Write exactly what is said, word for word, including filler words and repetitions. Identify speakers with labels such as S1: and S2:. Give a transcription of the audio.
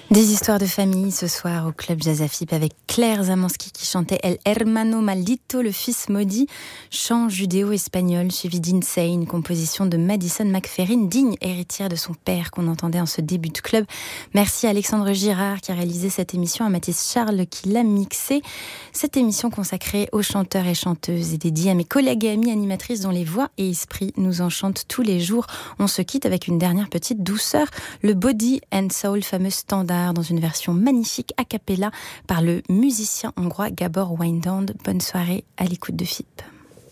S1: Des histoires de famille ce soir au Club Jazz Afip avec Claire Zamanski qui chantait El Hermano Maldito, le fils maudit, chant judéo-espagnol suivi d'Insane, composition de Madison McFerrin, digne héritière de son père qu'on entendait en ce début de club. Merci à Alexandre Girard qui a réalisé cette émission, à Mathis Charles qui l'a mixée. Cette émission consacrée aux chanteurs et chanteuses et dédiée à mes collègues et amies animatrices dont les voix et esprits nous enchantent tous les jours. On se quitte avec une dernière petite douceur, le Body and Soul, fameux standard dans une version magnifique a cappella par le musicien hongrois Gabor Weinand. Bonne soirée à l'écoute de F I P.